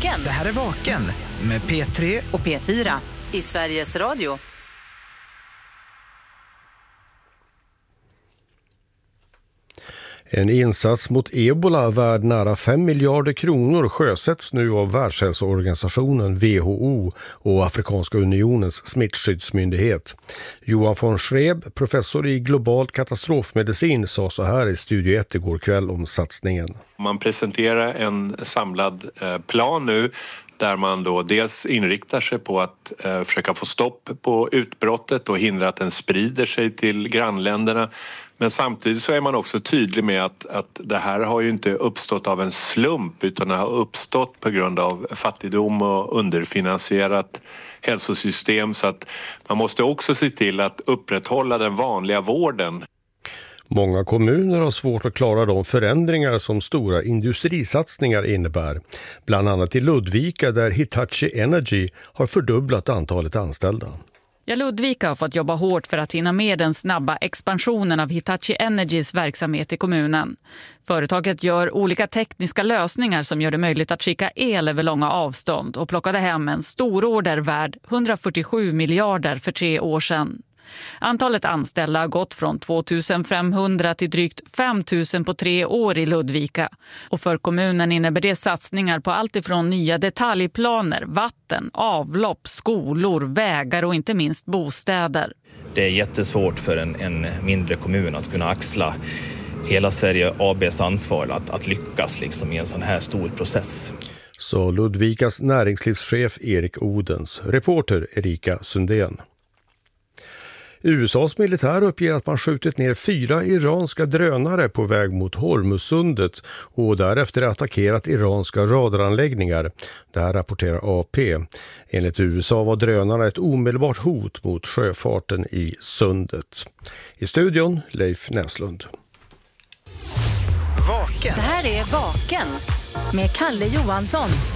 Vaken. Det här är Vaken med P3 och P4 i Sveriges Radio. En insats mot ebola värd nära 5 miljarder kronor sjösätts nu av Världshälsoorganisationen WHO och Afrikanska unionens smittskyddsmyndighet. Johan von Schreb, professor i global katastrofmedicin, sa så här i Studio 1 igår kväll om satsningen. Man presenterar en samlad plan nu där man då dels inriktar sig på att försöka få stopp på utbrottet och hindra att den sprider sig till grannländerna. Men samtidigt så är man också tydlig med att det här har ju inte uppstått av en slump utan det har uppstått på grund av fattigdom och underfinansierat hälsosystem, så att man måste också se till att upprätthålla den vanliga vården. Många kommuner har svårt att klara de förändringar som stora industrisatsningar innebär. Bland annat i Ludvika där Hitachi Energy har fördubblat antalet anställda. Ja, Ludvika har fått jobba hårt för att hinna med den snabba expansionen av Hitachi Energys verksamhet i kommunen. Företaget gör olika tekniska lösningar som gör det möjligt att skicka el över långa avstånd och plockade hem en stor order värd 147 miljarder för 3 år sedan. Antalet anställda har gått från 2500 till drygt 5000 på 3 år i Ludvika. Och för kommunen innebär det satsningar på allt ifrån nya detaljplaner, vatten, avlopp, skolor, vägar och inte minst bostäder. Det är jättesvårt för en mindre kommun att kunna axla hela Sverige ABs ansvar att lyckas liksom i en sån här stor process. Så Ludvikas näringslivschef Erik Odens, reporter Erika Sundén. USAs militär uppger att man skjutit ner 4 iranska drönare på väg mot Hormuzsundet och därefter attackerat iranska radaranläggningar. Det här rapporterar AP. Enligt USA var drönarna ett omedelbart hot mot sjöfarten i sundet. I studion Leif Näslund. Vaken. Det här är Vaken med Kalle Johansson.